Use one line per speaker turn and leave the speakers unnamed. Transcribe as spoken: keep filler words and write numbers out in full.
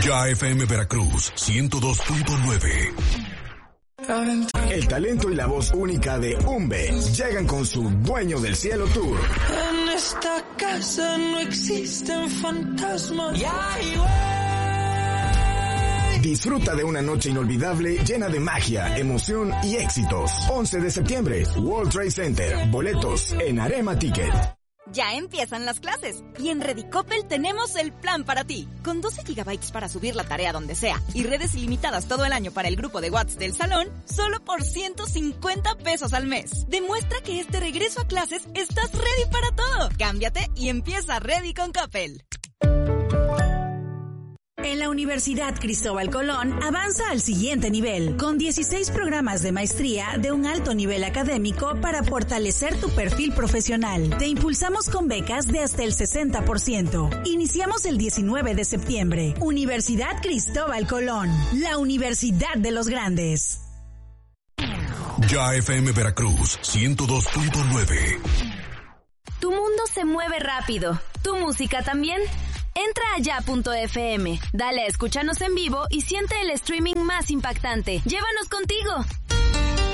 Ya F M Veracruz ciento dos punto nueve.
El talento y la voz única de Umbe llegan con su Dueño del Cielo Tour.
En esta casa no existen fantasmas.
Disfruta de una noche inolvidable llena de magia, emoción y éxitos. once de septiembre, World Trade Center. Boletos en Arema Ticket.
Ya empiezan las clases y en Redicopel tenemos el plan para ti. Con doce gigabytes para subir la tarea donde sea y redes ilimitadas todo el año para el grupo de WhatsApp del salón, solo por ciento cincuenta pesos al mes. Demuestra que este regreso a clases estás ready para todo. Cámbiate y empieza Ready con Coppel.
En la Universidad Cristóbal Colón avanza al siguiente nivel, con dieciséis programas de maestría de un alto nivel académico para fortalecer tu perfil profesional. Te impulsamos con becas de hasta el sesenta por ciento. Iniciamos el diecinueve de septiembre. Universidad Cristóbal Colón, la Universidad de los Grandes.
Ya F M Veracruz ciento dos punto nueve.
Tu mundo se mueve rápido. ¿Tu música también? Entra a ya punto f m, dale a escúchanos en vivo y siente el streaming más impactante. ¡Llévanos contigo!